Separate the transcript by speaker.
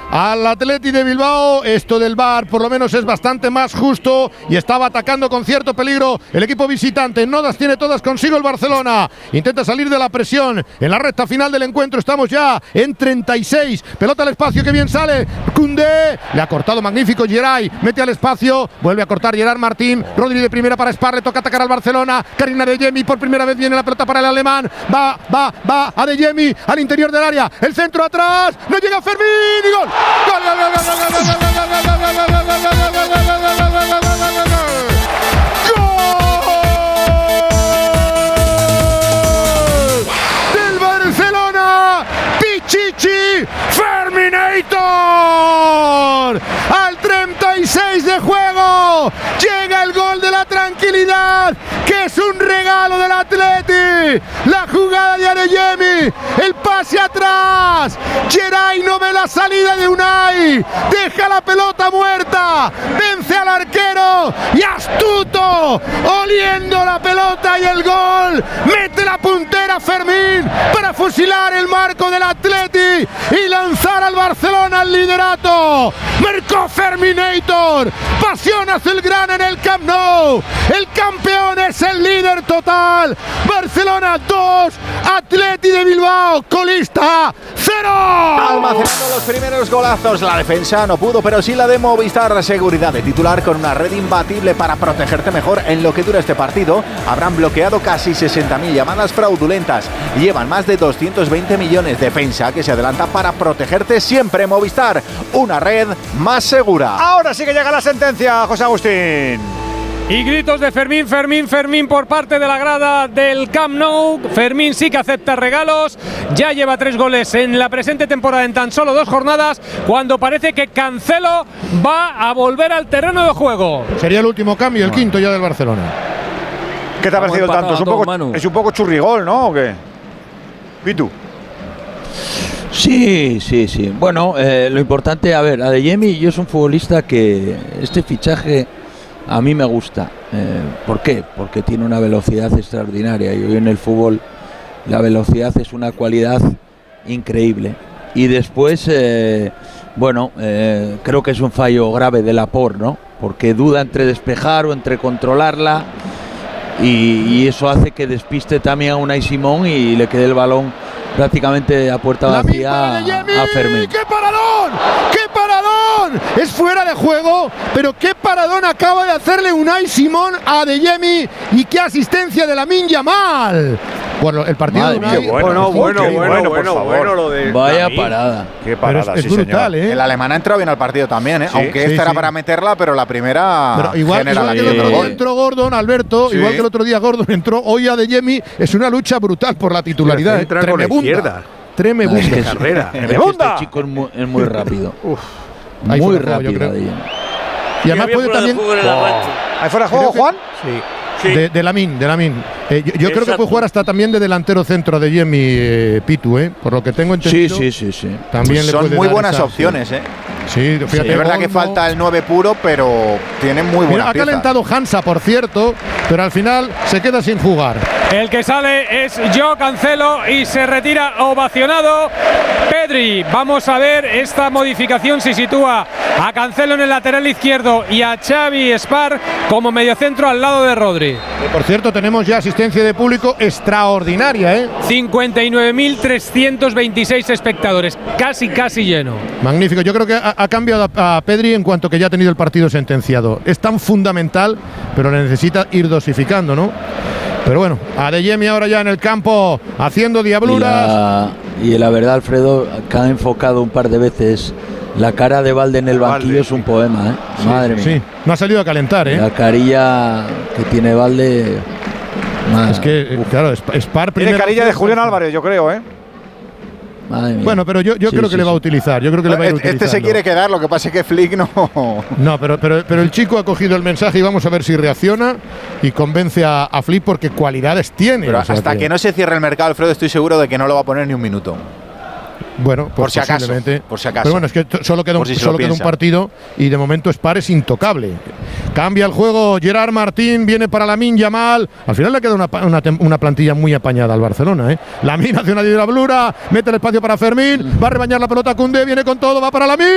Speaker 1: al Athletic de Bilbao. Esto del VAR por lo menos es bastante más justo y estaba atacando con cierto peligro el equipo visitante. No las tiene todas consigo el Barcelona. Intenta salir de la presión en la recta final del encuentro. Estamos ya en 36. Pelota al espacio, que bien sale Koundé. Le ha cortado magnífico Geray. Mete al espacio. Vuelve a cortar Gerard Martín. Rodri de primera para Spar. Le toca atacar al Barcelona. Karim Adeyemi por primera vez viene la pelota para el alemán. Va Adeyemi al interior del área. El centro atrás. No llega Fermín y gol. ¡Gol, gol, gol, gol, gol, gol, gol, del Barcelona! Pichichi Ferminator. Al 36 de juego llega el gol de la tranquilidad, que es un regalo del Atleti. La jugada de Adeyemi, el pase atrás. Geray no ve la salida de Unai, deja la pelota muerta, vence al arquero y astuto, oliendo la pelota y el gol. Mete la puntera Fermín para fusilar el marco del Atleti y lanzar al Barcelona al liderato. Marcó Ferminator. Pasión azulgrana en el Camp Nou. El campeón es el líder total. Barcelona 2, Athletic de Bilbao colista 0.
Speaker 2: Almacenando los primeros golazos, la defensa no pudo, pero sí la de Movistar. Seguridad de titular con una red imbatible para protegerte mejor en lo que dura este partido. Habrán bloqueado casi 60.000 llamadas fraudulentas. Llevan más de 220 millones. Defensa que se adelanta para protegerte siempre. Movistar, una red más segura.
Speaker 3: Ahora sí que llega la sentencia, José Agustín.
Speaker 4: Y gritos de Fermín, Fermín, Fermín por parte de la grada del Camp Nou. Fermín sí que acepta regalos. Ya lleva 3 goles en la presente temporada en tan solo 2 jornadas, cuando parece que Cancelo va a volver al terreno de juego.
Speaker 1: Sería el último cambio, el quinto ya del Barcelona.
Speaker 3: ¿Qué te ha parecido tanto? Es un poco churrigol, ¿no? ¿O qué? Pitu.
Speaker 5: Sí. Bueno, lo importante, a ver, Adeyemi, yo es un futbolista que este fichaje a mí me gusta. ¿Por qué? Porque tiene una velocidad extraordinaria y hoy en el fútbol la velocidad es una cualidad increíble. Y después, creo que es un fallo grave de Laporte, ¿no? Porque duda entre despejar o entre controlarla y eso hace que despiste también a Unai Simón y le quede el balón prácticamente a puerta vacía a Fermín.
Speaker 1: ¡Qué paradón! ¡Qué paradón! Es fuera de juego, pero qué paradón acaba de hacerle Unai Simón a Adeyemi y qué asistencia de Lamine Yamal. Bueno, el partido de Unai,
Speaker 3: bueno, lo de
Speaker 5: vaya
Speaker 3: Lamine.
Speaker 5: Parada.
Speaker 3: Qué parada,
Speaker 1: es brutal,
Speaker 3: señor.
Speaker 2: El alemán ha entrado bien al partido también, ¿eh?
Speaker 1: Sí,
Speaker 2: aunque esta era para meterla, pero la primera
Speaker 1: pero igual que el otro día entró Gordon, Alberto, igual que el otro día Gordon entró, hoy Adeyemi. Es una lucha brutal por la titularidad. Tremebunda.
Speaker 3: Carrera.
Speaker 5: Este chico es muy rápido. Muy rápido.
Speaker 1: Y además puede también.
Speaker 3: ¿Ahí fuera de juego, Juan?
Speaker 1: Sí. De Lamine. Yo creo que puede jugar hasta también de delantero centro de Adeyemi, Pitu, por lo que tengo entendido.
Speaker 5: Sí.
Speaker 1: También le
Speaker 2: son muy buenas opciones,
Speaker 1: Sí, fíjate,
Speaker 2: es verdad que falta el 9 puro, pero tiene muy buena pieza.
Speaker 1: Ha calentado Hansa, por cierto, pero al final se queda sin jugar.
Speaker 4: El que sale es Joao Cancelo y se retira ovacionado Pedri. Vamos a ver esta modificación si sitúa a Cancelo en el lateral izquierdo y a Xavi Spar como mediocentro al lado de Rodri.
Speaker 1: Por cierto, tenemos ya asistencia de público extraordinaria,
Speaker 4: 59.326 espectadores, casi lleno.
Speaker 1: Magnífico, yo creo que ha cambiado a Pedri en cuanto que ya ha tenido el partido sentenciado. Es tan fundamental, pero le necesita ir dosificando, ¿no? Pero bueno, Adeyemi ahora ya en el campo haciendo diabluras.
Speaker 5: Y la verdad, Alfredo, que ha enfocado un par de veces la cara de Valde en el banquillo, es un poema, Madre mía.
Speaker 1: Sí, no ha salido a calentar,
Speaker 5: La carilla que tiene Valde.
Speaker 1: Es que, claro, Spar primero.
Speaker 3: Tiene carilla de Julián Álvarez, yo creo,
Speaker 5: Madre mía.
Speaker 1: Bueno, pero yo creo que le va a utilizar. Yo creo que le va a ir utilizando.
Speaker 2: Este se quiere quedar, lo que pasa es que Flick no.
Speaker 1: No, pero el chico ha cogido el mensaje y vamos a ver si reacciona y convence a Flick, porque cualidades tiene.
Speaker 2: Pero hasta que no se cierre el mercado, Alfredo, estoy seguro de que no lo va a poner ni un minuto.
Speaker 1: Bueno, pues
Speaker 2: por si acaso.
Speaker 1: Pero bueno, es que solo queda un partido y de momento Spar es intocable. Cambia el juego Gerard Martín, viene para Lamine Yamal. Al final le queda una plantilla muy apañada al Barcelona, Lamine hace una diablura, mete el espacio para Fermín, va a rebañar la pelota Koundé, viene con todo, va para Lamine.